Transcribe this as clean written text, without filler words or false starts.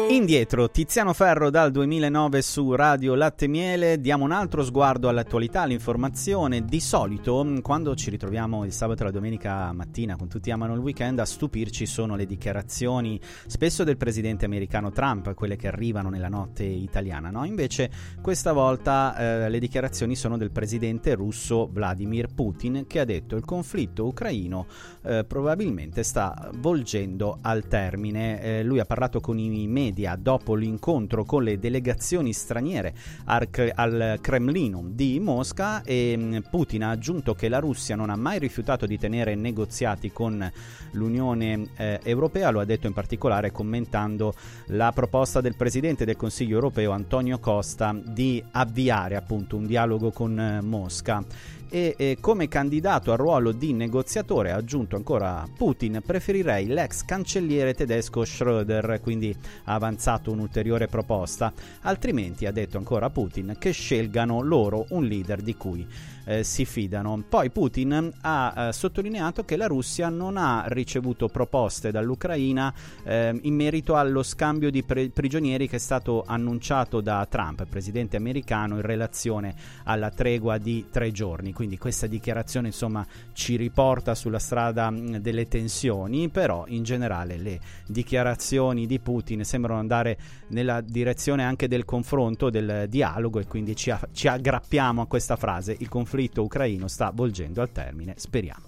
Indietro, Tiziano Ferro dal 2009 su Radio Latte e Miele. Diamo un altro sguardo all'attualità, all'informazione. Di solito, quando ci ritroviamo il sabato e la domenica mattina, con tutti amano il weekend, a stupirci sono le dichiarazioni, spesso del presidente americano Trump, quelle che arrivano nella notte italiana, no? Invece questa volta le dichiarazioni sono del presidente russo Vladimir Putin, che ha detto il conflitto ucraino probabilmente sta volgendo al termine. Lui ha parlato con i media dopo l'incontro con le delegazioni straniere al Cremlino di Mosca, e Putin ha aggiunto che la Russia non ha mai rifiutato di tenere negoziati con l'Unione Europea. Lo ha detto in particolare commentando la proposta del Presidente del Consiglio Europeo Antonio Costa di avviare appunto un dialogo con Mosca. E come candidato al ruolo di negoziatore, ha aggiunto ancora Putin, preferirei l'ex cancelliere tedesco Schröder, quindi ha avanzato un'ulteriore proposta, altrimenti, ha detto ancora Putin, che scelgano loro un leader di cui si fidano. Poi Putin ha sottolineato che la Russia non ha ricevuto proposte dall'Ucraina in merito allo scambio di prigionieri che è stato annunciato da Trump, presidente americano, in relazione alla tregua di 3 giorni. Quindi questa dichiarazione insomma ci riporta sulla strada delle tensioni, però in generale le dichiarazioni di Putin sembrano andare nella direzione anche del confronto, del dialogo, e quindi ci aggrappiamo a questa frase: il conflitto ucraino sta volgendo al termine, speriamo.